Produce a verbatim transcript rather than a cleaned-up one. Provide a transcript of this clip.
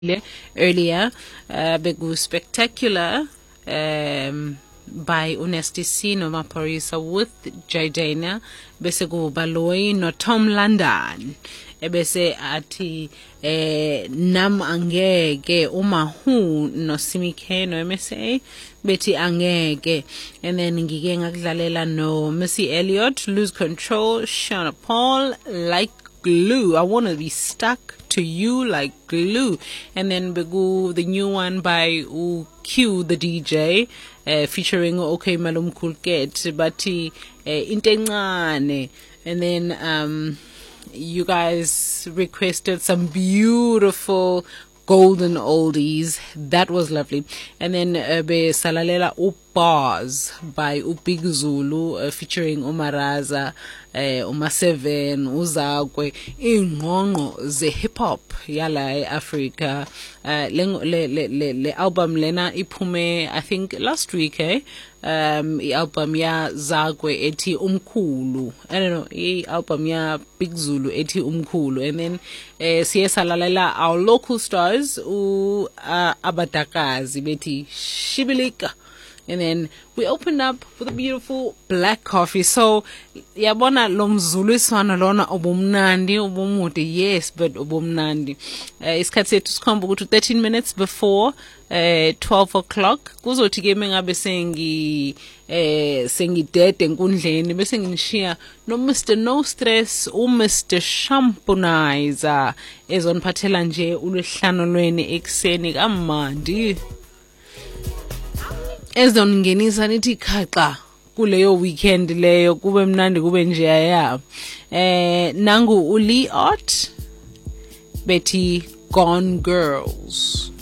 earlier, uh, begu spectacular um, by Unesticino Maporisa with Jadena, bese kuba Loyi no Tom London, ebese ati eh, nam angeke uma hu no Simike no M S A beti angeke, and then ngike ngakudlalela no Missy Elliott, Lose Control, Shana Paul, Like Glue, I want to be stuck to you like glue, and then begu the new one by U Q the D J, uh, featuring OK Malum Kulket, Bati Intencane, and then um, you guys requested some beautiful golden oldies. That was lovely. And then uh, be Salalela Upaz by Upig Zulu, uh, featuring Umaraza, uh, Uma Seven, Uzakwe, Ingqongqo ze hip hop yala Africa. Uh, le, le, le, le album lena iphume I think last week, eh? Um, I album ya Zakwe eti Umkhulu. I don't know, I album ya Big Zulu eti Umkhulu. And then uh, siya salalela our local stars u uh, Abatakazi beti Shibilika. And then we opened up with a beautiful black coffee. So, yabona lomzulu iswana lona obumnandi, obumude, yes, but obumnandi. Uh, isikhathi sethu sikhomba ukuthi thirteen minutes before uh, twelve o'clock. Kuzothi ke mengabe sengi eh sengidede enkundleni bese ngishiya no Mister No Stress, u Mister Shampunizer ezoniphathela nje ulwehlano lweni ekseni kamandi. Ezongingenisa nithi khaqa kuleyo weekend leyo kube mnandi kube nje aya eh nangu uli art beti Gone Girls.